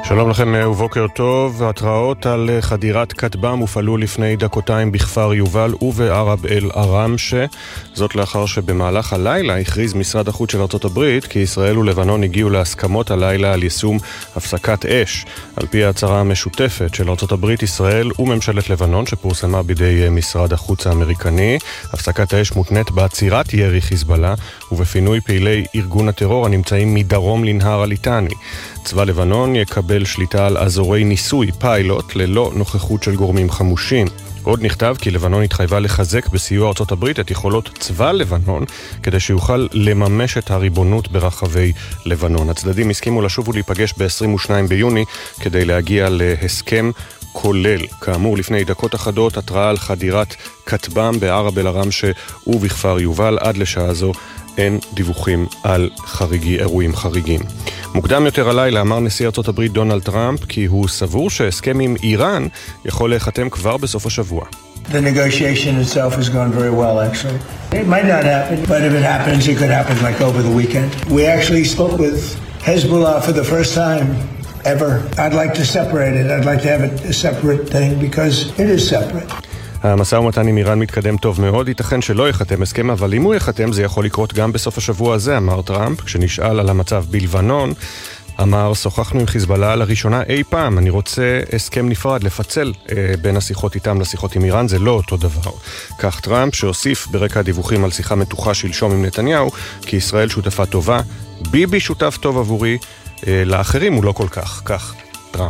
שלום לכם ובוקר טוב. התראות על חדירת כטב"ם הופעלו לפני דקותיים בכפר יובל ובערב אל עראמשה. זאת לאחר שבמהלך הלילה הכריז משרד החוץ של ארצות הברית כי ישראל ולבנון הגיעו להסכמות הלילה על יישום הפסקת אש. על פי ההצהרה המשותפת של ארצות הברית, ישראל וממשלת לבנון שפורסמה בידי משרד החוץ האמריקני, הפסקת האש מותנית בעצירת ירי חיזבאללה ובפינוי פעילי ארגון הטרור הנמצאים מדרום לנהר הליטני. צבא לבנון יקבל שליטה על אזורי ניסוי פיילוט ללא נוכחות של גורמים חמושים. עוד נכתב כי לבנון התחייבה לחזק בסיוע ארצות הברית את יכולות צבא לבנון כדי שיוכל לממש את הריבונות ברחבי לבנון. הצדדים הסכימו לשוב ולהיפגש ב-22 ביוני כדי להגיע להסכם כולל. כאמור, לפני דקות אחדות התראה על חדירת כטב"ם בערב אל עראמשה ובכפר יובל. עד לשעה זו אין דיווחים על אירועים חריגים. מוקדם יותר הלילה אמר נשיא ארצות הברית דונלד טראמפ כי הוא סבור שהסכם עם איראן יכול להיחתם כבר בסוף השבוע. The negotiation itself has gone very well, actually. It might not happen, but if it happens, it could happen like over the weekend. We actually spoke with Hezbollah for the first time ever. I'd like to separate it. I'd like to have it a separate thing because it is separate. המשא ומתן עם איראן מתקדם טוב מאוד, ייתכן שלא יחתם הסכם, אבל אם הוא יחתם זה יכול לקרות גם בסוף השבוע הזה, אמר טראמפ. כשנשאל על המצב בלבנון, אמר, שוחחנו עם חיזבאללה לראשונה אי פעם, אני רוצה הסכם נפרד, לפצל בין השיחות איתם לשיחות עם איראן, זה לא אותו דבר. כך טראמפ, שהוסיף ברקע הדיווחים על שיחה מתוחה שלשום עם נתניהו, כי ישראל שותפה טובה, ביבי שותף טוב עבורי, לאחרים הוא לא כל כך, כך טראמפ.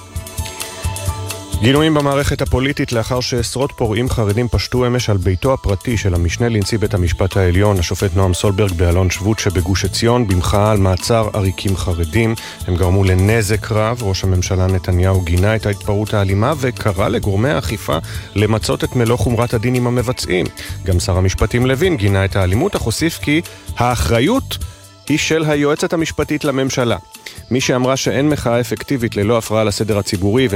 גינויים במערכת הפוליטית לאחר שעשרות פורעים חרדים פשטו אמש על ביתו הפרטי של המשנה לנשיא בית המשפט העליון, השופט נועם סולברג באלון שבות שבגוש עציון, במחאה על מעצר עריקים חרדים. הם גרמו לנזק רב. ראש הממשלה נתניהו גינה את ההתפרעות האלימה וקרא לגורמי האכיפה למצות את מלוא חומרת הדין עם המבצעים. גם שר המשפטים לוין גינה את האלימות, אך הוסיף כי האחריות היא של היועצת המשפטית לממשלה. מי שאמרה שאין מחאה אפקטיבית ללא הפרעה לסדר הציבורי